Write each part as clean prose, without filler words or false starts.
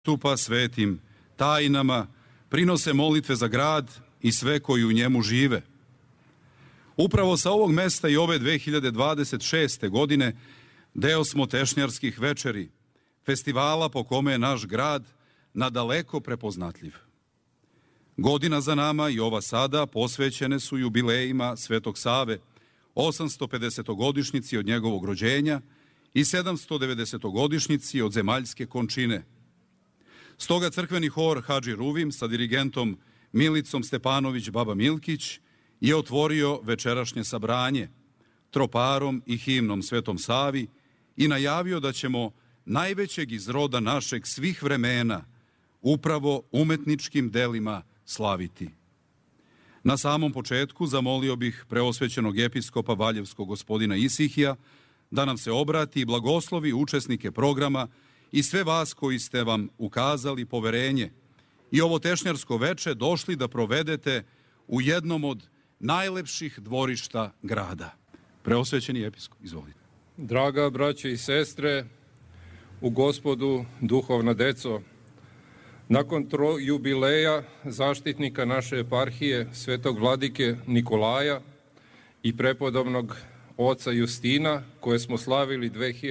stupa svetim tajnama, prinose molitve za grad i sve koji u njemu žive. Upravo sa ovog mesta i ove 2026. godine deo smo Tešnjarskih večeri, festivala po kome je naš grad nadaleko prepoznatljiv. Godina za nama i ova sada posvećene su jubilejima Svetog Save, 850-godišnjici od njegovog rođenja i 790-godišnjici od zemaljske končine. Stoga crkveni hor Hadži Ruvim sa dirigentom Milicom Stepanović Baba Milkić je otvorio večerašnje sabranje troparom i himnom Svetom Savi i najavio da ćemo najvećeg iz roda našeg svih vremena upravo umetničkim delima slaviti. Na samom početku zamolio bih preosvećenog episkopa Valjevskog gospodina Isihija da nam se obrati i blagoslovi učesnike programa i sve vas koji ste vam ukazali poverenje i ovo tešnjarsko veče došli da provedete u jednom od najlepših dvorišta grada. Preosvećeni episkop, izvolite. Draga braćo i sestre, u Gospodu duhovna deco, nakon jubileja zaštitnika naše eparhije svetog vladike Nikolaja i prepodobnog oca Justina, koje smo slavili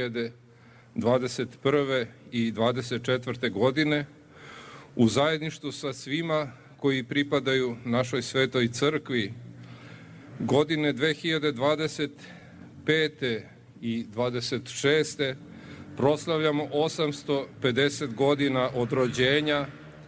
2021. i 2024. godine, u zajedništvu sa svima koji pripadaju našoj svetoj crkvi, godine 2025. i 26. proslavljamo 850 godina od rođenja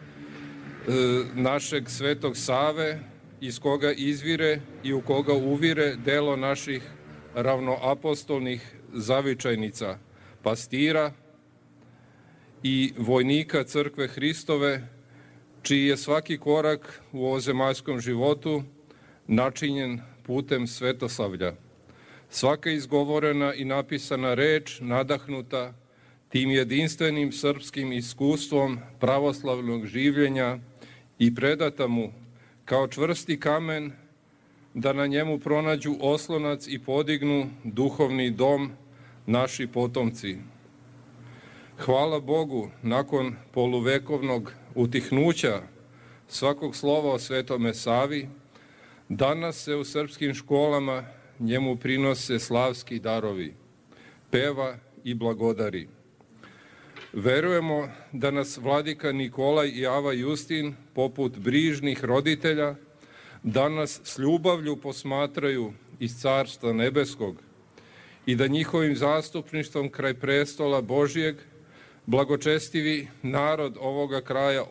našeg Svetog Save, iz koga izvire i u koga uvire delo naših ravnoapostolnih zavičajnica, pastira i vojnika Crkve Hristove, čiji je svaki korak u ovozemaljskom životu načinjen putem svetoslavlja. Svaka izgovorena i napisana reč nadahnuta tim jedinstvenim srpskim iskustvom pravoslavnog življenja i predata mu kao čvrsti kamen da na njemu pronađu oslonac i podignu duhovni dom naši potomci. Hvala Bogu, nakon poluvekovnog utihnuća svakog slova o Svetome Savi, danas se u srpskim školama njemu prinose slavski darovi, peva i blagodari. Verujemo da nas vladika Nikolaj i Ava Justin, poput brižnih roditelja, danas s ljubavlju posmatraju iz Carstva nebeskog i da njihovim zastupništvom kraj prestola Božijeg blagočestivi narod ovoga kraja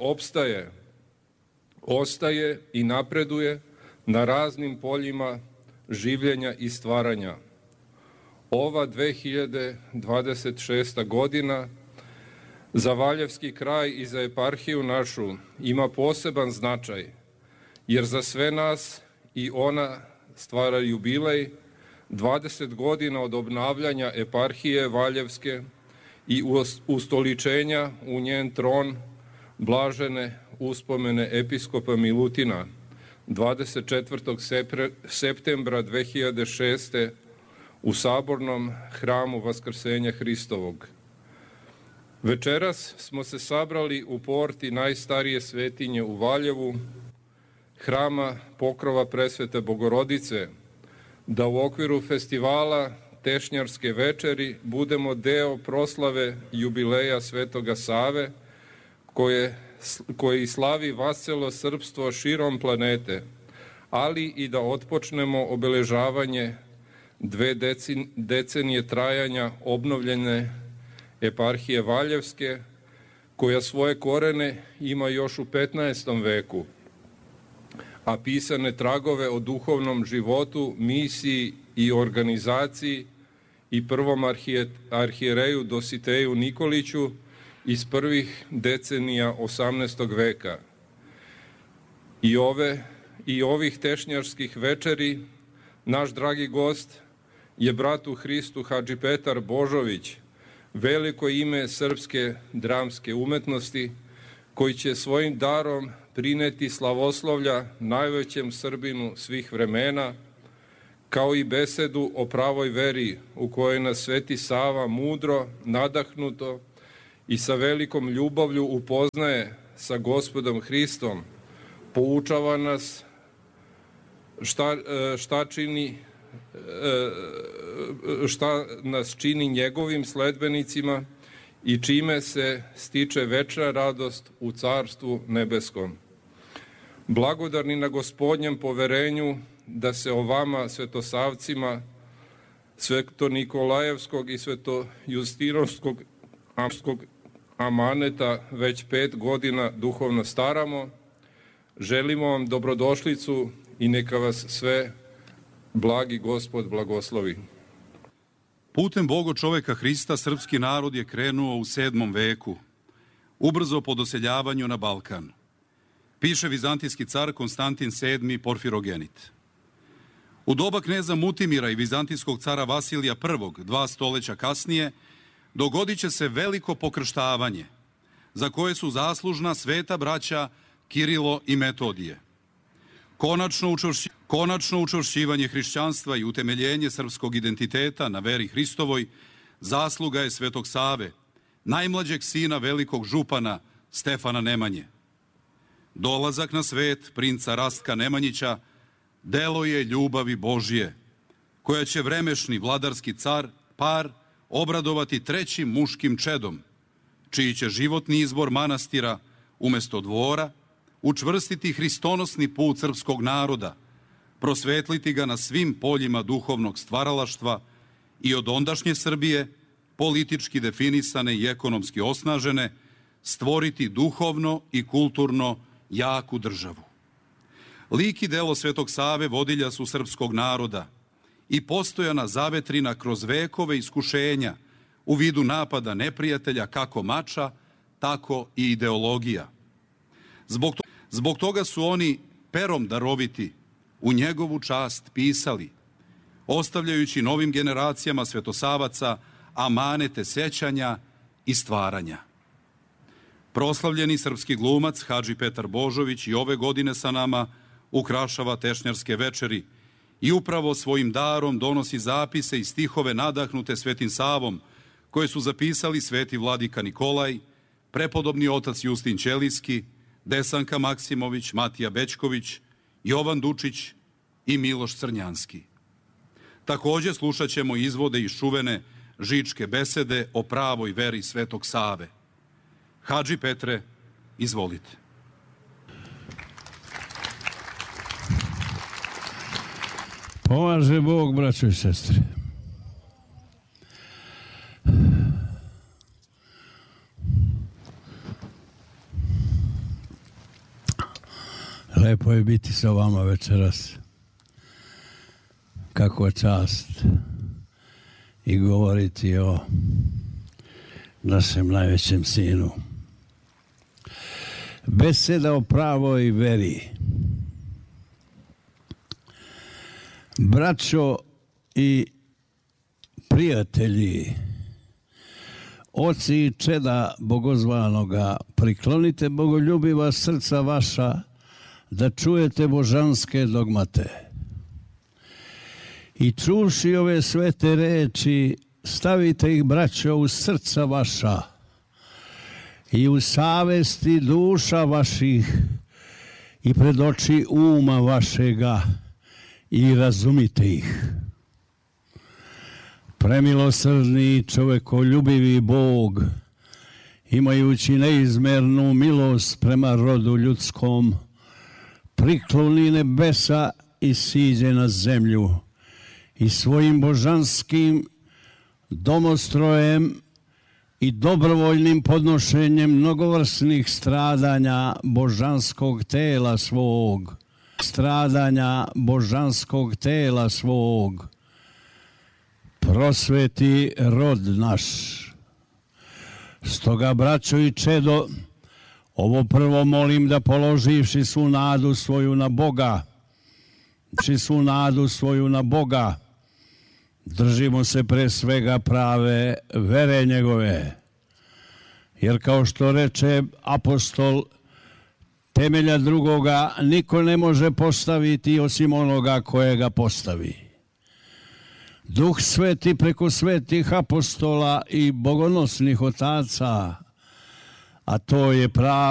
ostaje i napreduje na raznim poljima življenja i stvaranja. Ova 2026. godina za Valjevski kraj i za eparhiju našu ima poseban značaj, jer za sve nas i ona stvara jubilej 20 godina od obnavljanja eparhije Valjevske i ustoličenja u njen tron blažene uspomene episkopa Milutina 24. septembra 2006. u Sabornom hramu Vaskrsenja Hristovog. Večeras smo se sabrali u porti najstarije svetinje u Valjevu, hrama Pokrova Presvete Bogorodice, da u okviru festivala Tešnjarske večeri budemo deo proslave jubileja Svetoga Save, koji slavi vascelo srpstvo širom planete, ali i da otpočnemo obeležavanje 2 decenije trajanja obnovljene eparhije Valjevske, koja svoje korene ima još u 15. veku, a pisane tragove o duhovnom životu, misiji i organizaciji i prvom arhijereju Dositeju Nikoliću iz prvih decenija 18. veka. I ovih tešnjarskih večeri naš dragi gost je brat u Hristu Hadži Petar Božović, veliko ime srpske dramske umetnosti, koji će svojim darom prineti slavoslovlja najvećem Srbinu svih vremena, kao i besedu o pravoj veri u kojoj nas Sveti Sava mudro, nadahnuto i sa velikom ljubavlju upoznaje sa Gospodom Hristom, poučava nas šta nas čini njegovim sledbenicima i čime se stiče večna radost u Carstvu nebeskom. Blagodarni na Gospodnjem poverenju da se o vama, svetosavcima, Sveto-Nikolajevskog i Sveto-Justinovskog amaneta već 5 godina duhovno staramo. Želimo vam dobrodošlicu i neka vas sve blagi Gospod blagoslovi. Putem Boga čoveka Hrista srpski narod je krenuo u 7. veku, ubrzo po doseljavanju na Balkan. Piše vizantijski car Konstantin VII Porfirogenit. U doba kneza Mutimira i vizantijskog cara Vasilija I, 2 stoljeća kasnije, dogodit će se veliko pokrštavanje, za koje su zaslužna sveta braća Kirilo i Metodije. Konačno učvršćivanje hrišćanstva i utemeljenje srpskog identiteta na veri Hristovoj zasluga je Svetog Save, najmlađeg sina velikog župana Stefana Nemanje. Dolazak na svet princa Rastka Nemanjića delo je ljubavi Božje, koja će vremešni vladarski par obradovati 3. muškim čedom, čiji će životni izbor manastira umesto dvora učvrstiti hristonosni put srpskog naroda, prosvetliti ga na svim poljima duhovnog stvaralaštva i od ondašnje Srbije, politički definisane i ekonomski osnažene, stvoriti duhovno i kulturno jaku državu. Lik i delo Svetog Save vodilja su srpskog naroda i postojana zavetrina kroz vekove iskušenja u vidu napada neprijatelja kako mača, tako i ideologija. Zbog toga su oni perom daroviti u njegovu čast pisali, ostavljajući novim generacijama svetosavaca amanete sećanja i stvaranja. Proslavljeni srpski glumac Hadži Petar Božović i ove godine sa nama ukrašava Tešnjarske večeri i upravo svojim darom donosi zapise i stihove nadahnute Svetim Savom, koje su zapisali sveti vladika Nikolaj, prepodobni otac Justin Ćelijski, Desanka Maksimović, Matija Bećković, Jovan Dučić i Miloš Crnjanski. Takođe slušat ćemo izvode iz čuvene Žičke besede o pravoj veri Svetog Save. Hadži Petre, izvolite. Pomaže Bog, braćo i sestre. Lepo je biti sa vama večeras. Kakva čast i govoriti o našem najvećem sinu. Beseda o pravoj veri. Braćo i prijatelji, oci i čeda bogozvanoga, priklonite bogoljubiva srca vaša da čujete božanske dogmate. I čuvši ove svete reči, stavite ih, braćo, u srca vaša i u savesti duša vaših i pred oči uma vašega i razumite ih. Premilosrdni i čovekoljubivi Bog, imajući neizmernu milost prema rodu ljudskom, prikloni nebesa i siđe na zemlju i svojim božanskim domostrojem i dobrovoljnim podnošenjem mnogovrsnih stradanja božanskog tela svog, prosveti rod naš. Stoga, braćo i čedo, ovo prvo molim da položivši svu nadu svoju na Boga, držimo se pre svega prave vere njegove. Jer kao što reče apostol, temelja drugoga niko ne može postaviti osim onoga kojega postavi. Duh Sveti preko svetih apostola i bogonosnih otaca a to je pravo